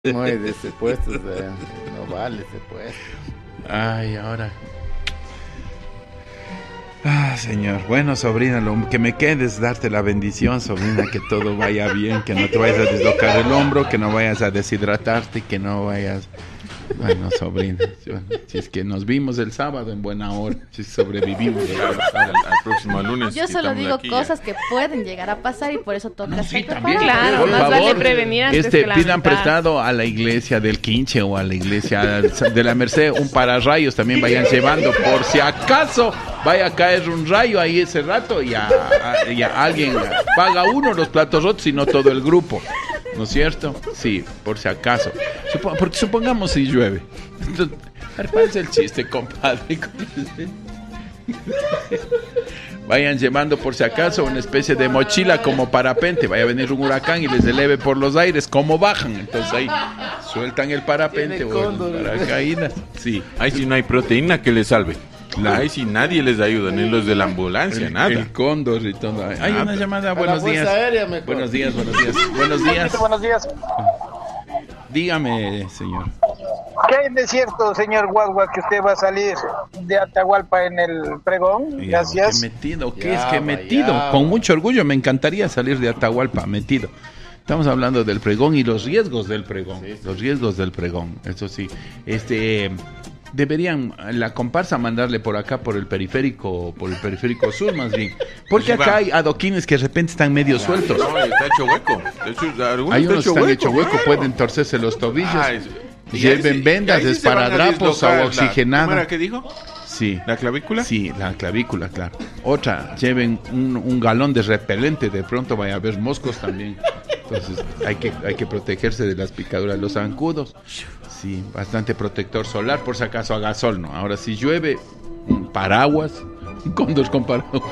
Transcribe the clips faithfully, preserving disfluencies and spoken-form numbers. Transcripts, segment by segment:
Muy de ese puesto, o sea, no vale ese puesto. Ay, ahora. Ah, señor. Bueno, sobrina, lo que me quede es darte la bendición, sobrina, que todo vaya bien, que no te vayas a deslocar el hombro, que no vayas a deshidratarte, que no vayas... Bueno, sobrina, si es que nos vimos el sábado en buena hora, si sobrevivimos al, al, al próximo lunes. Yo solo digo cosas que pueden llegar a pasar y por eso toca no, estar sí, también, preparado. por más favor, vale prevenir antes este, que lamentar. pidan prestado a la iglesia del Quinche o a la iglesia de la Merced un pararrayos, también vayan llevando por si acaso vaya a caer un rayo ahí ese rato y a, a, y a alguien paga uno los platos rotos y no todo el grupo. ¿No es cierto? Sí, por si acaso. Supo- porque supongamos si llueve. Entonces, a ver, ¿cuál es el chiste, compadre? Vayan llevando por si acaso una especie de mochila como parapente. Vaya a venir un huracán y les eleve por los aires. ¿Cómo bajan? Entonces ahí sueltan el parapente o el paracaídas. Sí. Ahí sí no hay proteína que les salve. Ahí sí nadie les ayuda, ni los de la ambulancia, El, nada. el cóndor y todo. Hay Nada. una llamada. A Buenos la días. Fuerza Aérea mejor. Buenos días, buenos días. Buenos días. Buenos días. Dígame, señor. ¿Qué hay de cierto, señor Guagua, que usted va a salir de Atahualpa en el pregón? Ya, Gracias. ¿qué metido? ¿Qué Ya, es que va, metido? ya, Con va. mucho orgullo me encantaría salir de Atahualpa, metido. Estamos hablando del pregón y los riesgos del pregón. Sí, sí. Los riesgos del pregón, eso sí. Este deberían la comparsa mandarle por acá por el periférico, por el periférico sur más bien. Porque Pues sí, acá va. hay adoquines que de repente están medio sueltos. No, está hecho hueco. De hecho, algunos Hay está unos que están hecho hueco, claro. pueden torcerse los tobillos. Ah, es- y ahí Lleven sí- vendas, ahí sí se van a esparadrapos o dislocar la- oxigenado. ¿Cómo era que dijo? Sí. ¿La clavícula? Sí, la clavícula, claro. Otra, lleven un, un galón de repelente, de pronto vaya a haber moscos también. Entonces hay que, hay que protegerse de las picaduras de los zancudos. Sí, bastante protector solar, por si acaso haga sol, ¿no? Ahora si llueve, un paraguas, un cóndor con paraguas.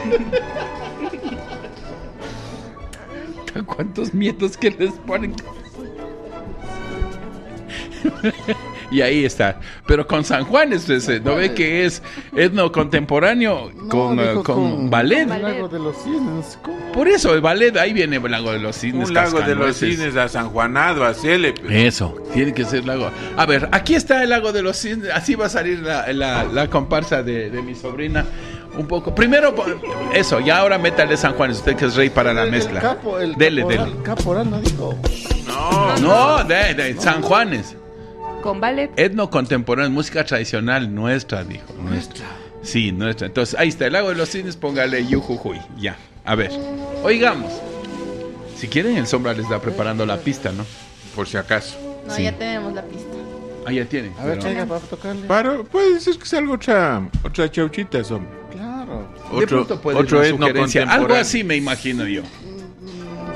¿Cuántos miedos que les ponen? Y ahí está. Pero con San Juan, es ese, ¿no ve que es etno contemporáneo No, con, dijo eh, con, con- ballet? El lago de los cisnes. ¿Cómo? Por eso, el ballet, ahí viene el lago de los cisnes. Un lago de los Cascanueces. cisnes a San Juanado, a Célepe. Eso, tiene que ser lago. A ver, aquí está el lago de los cisnes. Así va a salir la, la, la comparsa de, de mi sobrina. Un poco. Primero, po- eso, y ahora métale San Juan, usted que es rey para la El- mezcla. El capo, el dele, caporal, dele. caporal no dijo. No, No, de, de San Juanes. Con ballet. Etno contemporáneo, música tradicional nuestra, dijo. Nuestra. Sí, nuestra. Entonces, ahí está el lago de los cisnes, póngale yujujuy. Ya. A ver, oigamos. Si quieren, el Sombra les está preparando la pista, ¿no? por si acaso. No, Sí. ya tenemos la pista. Ah, ya tiene. A ver, pero- traiga para tocarle. Para, puede ser que salga otra, otra chauchita, hombre. Claro. De Otro, pronto puede otro una etno sugerencia. Algo contemporáneo. así me imagino yo.